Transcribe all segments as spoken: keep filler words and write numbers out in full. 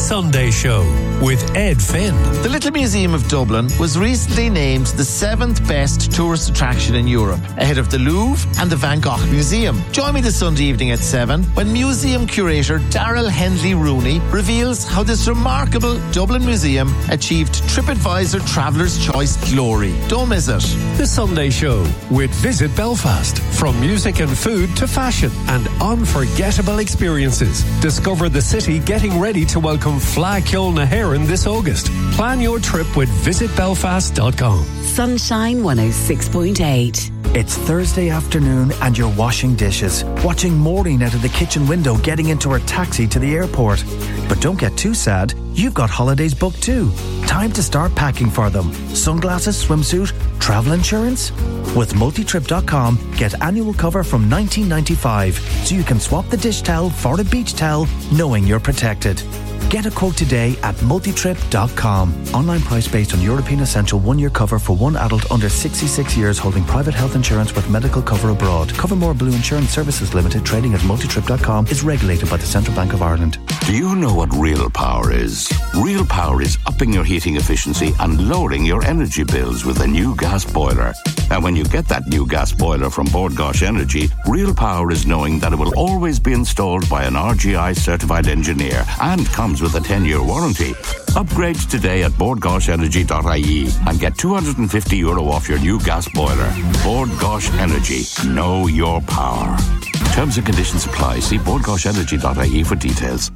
Sunday Show with Ed Finn. The Little Museum of Dublin was recently named the seventh best tourist attraction in Europe, ahead of the Louvre and the Van Gogh Museum. Join me this Sunday evening at seven when museum curator Daryl Hendley Rooney reveals how this remarkable Dublin museum achieved TripAdvisor Traveller's Choice glory. Don't miss it. The Sunday Show with Visit Belfast. From music and food to fashion and unforgettable experiences. Discover the city getting ready to welcome Fleadh Cheoil na hÉireann this August. Plan your trip with visit belfast dot com. Sunshine one oh six point eight. It's Thursday afternoon and you're washing dishes, watching Maureen out of the kitchen window getting into her taxi to the airport. But don't get too sad, you've got holidays booked too. Time to start packing for them. Sunglasses, swimsuit, travel insurance? With multitrip dot com, get annual cover from nineteen ninety-five, so you can swap the dish towel for a beach towel, knowing you're protected. Get a quote today at multitrip dot com. Online price based on European Essential one-year cover for one adult under sixty-six years holding private health insurance with medical cover abroad. Covermore Blue Insurance Services Limited, trading as multitrip dot com, is regulated by the Central Bank of Ireland. Do you know what real power is? Real power is upping your heating efficiency and lowering your energy bills with a new gas boiler. And when you get that new gas boiler from Bord Gáis Energy, real power is knowing that it will always be installed by an R G I certified engineer and comes with a ten-year warranty. Upgrade today at bord gáis energy dot I E and get two hundred fifty euro off your new gas boiler. Bord Gáis Energy. Know your power. Terms and conditions apply. See bord gáis energy dot I E for details.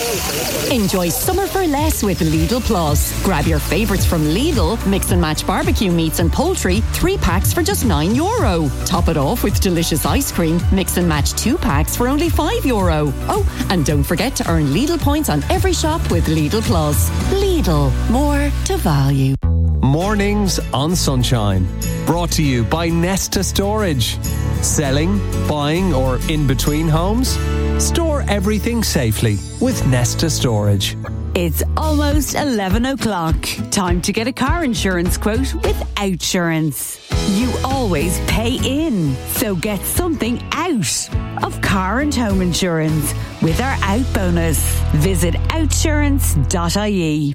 Enjoy summer for less with Lidl Plus. Grab your favourites from Lidl, mix and match barbecue meats and poultry, three packs for just nine euro. Top it off with delicious ice cream, mix and match two packs for only five euro. Oh, and don't forget to earn Lidl points on every shop with Lidl Plus. Lidl, more to value. Mornings on Sunshine. Brought to you by Nesta Storage. Selling, buying or in between homes? Store everything safely with Nesta Storage. It's almost eleven o'clock. Time to get a car insurance quote with Outsurance. You always pay in, so get something out of car and home insurance with our Out bonus. Visit outsurance dot I E.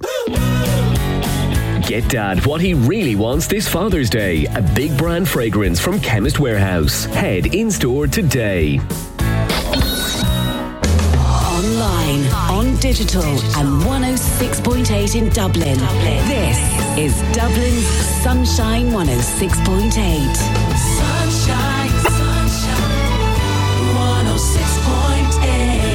Get Dad what he really wants this Father's Day. A big brand fragrance from Chemist Warehouse. Head in store today. Online, on digital, and one oh six point eight in Dublin. Dublin. This is Dublin's Sunshine one oh six point eight. Sunshine, sunshine, one oh six point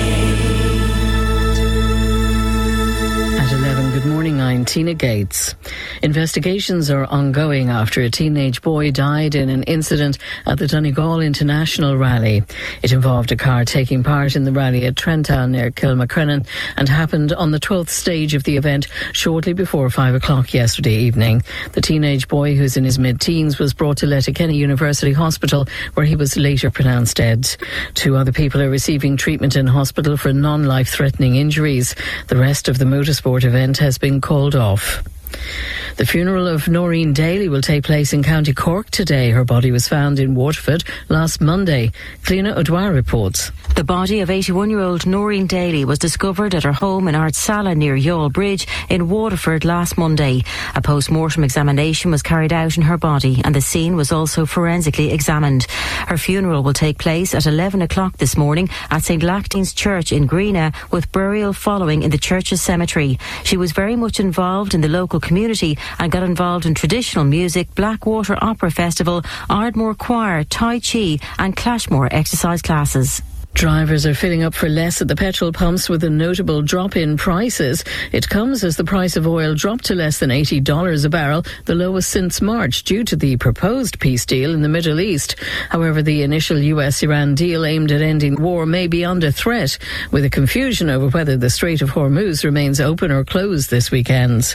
eight. At eleven, good morning, I'm Tina Gates. Investigations are ongoing after a teenage boy died in an incident at the Donegal International Rally. It involved a car taking part in the rally at Trentown near Kilmacrennan and happened on the twelfth stage of the event shortly before five o'clock yesterday evening. The teenage boy, who's in his mid-teens, was brought to Letterkenny University Hospital, where he was later pronounced dead. Two other people are receiving treatment in hospital for non-life-threatening injuries. The rest of the motorsport event has been called off. The funeral of Noreen Daly will take place in County Cork today. Her body was found in Waterford last Monday. Cliona O'Dwyer reports. The body of eighty-one-year-old Noreen Daly was discovered at her home in Ardsala near Youghal Bridge in Waterford last Monday. A post-mortem examination was carried out in her body and the scene was also forensically examined. Her funeral will take place at eleven o'clock this morning at St Lachtain's Church in Greena, with burial following in the church's cemetery. She was very much involved in the local community and got involved in traditional music, Blackwater Opera Festival, Ardmore Choir, Tai Chi and Clashmore exercise classes. Drivers are filling up for less at the petrol pumps with a notable drop in prices. It comes as the price of oil dropped to less than eighty dollars a barrel, the lowest since March, due to the proposed peace deal in the Middle East. However, the initial U S Iran deal aimed at ending war may be under threat, with a confusion over whether the Strait of Hormuz remains open or closed this weekend.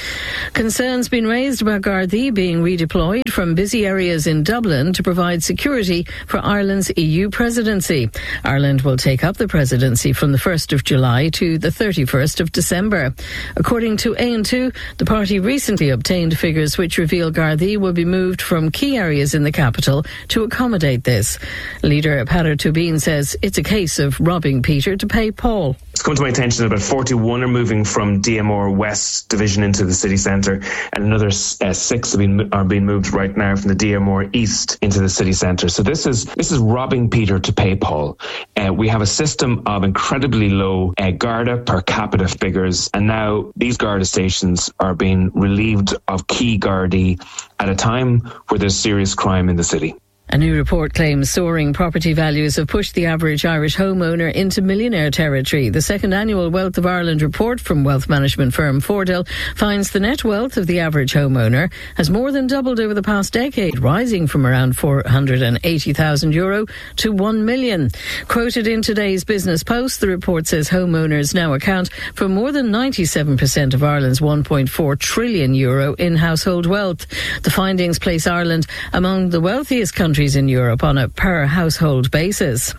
Concerns been raised about Gardaí being redeployed from busy areas in Dublin to provide security for Ireland's E U presidency. Ireland will take up the presidency from the first of July to the thirty-first of December. According to A N two, the party recently obtained figures which reveal Gardaí will be moved from key areas in the capital to accommodate this. Leader Peadar Tóibín says it's a case of robbing Peter to pay Paul. It's come to my attention that about forty-one are moving from D M R West division into the city centre, and another uh, six have been, are being moved right now from the D M R East into the city centre. So this is this is robbing Peter to pay Paul. Uh, we have a system of incredibly low uh, Garda per capita figures, and now these Garda stations are being relieved of key Gardaí at a time where there's serious crime in the city. A new report claims soaring property values have pushed the average Irish homeowner into millionaire territory. The second annual Wealth of Ireland report from wealth management firm Fordell finds the net wealth of the average homeowner has more than doubled over the past decade, rising from around four hundred eighty thousand euro to one million. Quoted in today's Business Post, the report says homeowners now account for more than ninety-seven percent of Ireland's one point four trillion euro in household wealth. The findings place Ireland among the wealthiest countries in Europe on a per household basis.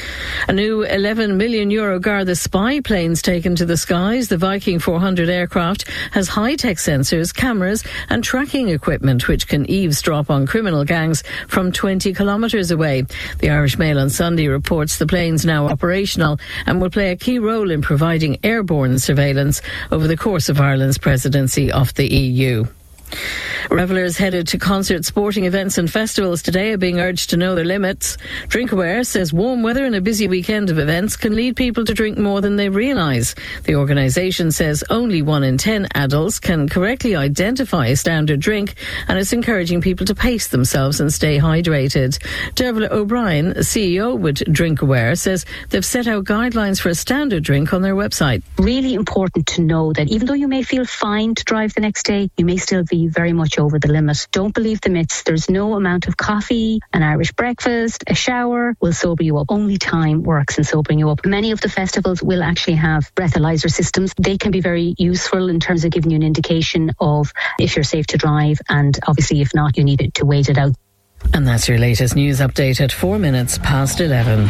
A new eleven million euro Garda spy planes taken to the skies. The Viking four hundred aircraft has high-tech sensors, cameras and tracking equipment which can eavesdrop on criminal gangs from twenty kilometres away. The Irish Mail on Sunday reports the planes now operational and will play a key role in providing airborne surveillance over the course of Ireland's presidency of the E U. Revellers headed to concert, sporting events and festivals today are being urged to know their limits. DrinkAware says warm weather and a busy weekend of events can lead people to drink more than they realise. The organisation says only one in ten adults can correctly identify a standard drink, and it's encouraging people to pace themselves and stay hydrated. Dervla O'Brien, C E O with DrinkAware, says they've set out guidelines for a standard drink on their website. Really important to know that even though you may feel fine to drive the next day, you may still be very much over the limit. Don't believe the myths. There's no amount of coffee, an Irish breakfast, a shower will sober you up. Only time works in sobering you up. Many of the festivals will actually have breathalyzer systems. They can be very useful in terms of giving you an indication of if you're safe to drive, and obviously if not, you need to wait it out. And that's your latest news update at four minutes past eleven.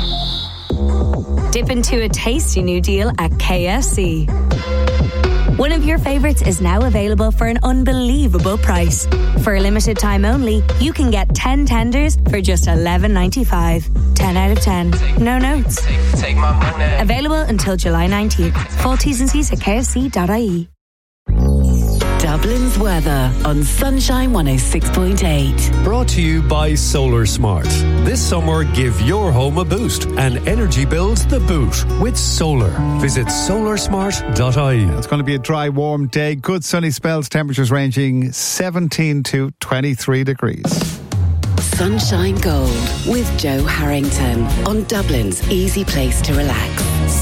Dip into a tasty new deal at K F C. One of your favourites is now available for an unbelievable price. For a limited time only, you can get ten tenders for just eleven ninety-five. ten out of ten. No notes. Take, take my money. Available until July nineteenth. Full T's and C's at k f c dot I E. Dublin's weather on Sunshine one oh six point eight. Brought to you by Solar Smart. This summer, give your home a boost and energy bills the boot with solar. Visit solar smart dot I E. It's going to be a dry, warm day. Good sunny spells, temperatures ranging seventeen to twenty-three degrees. Sunshine Gold with Joe Harrington on Dublin's easy place to relax.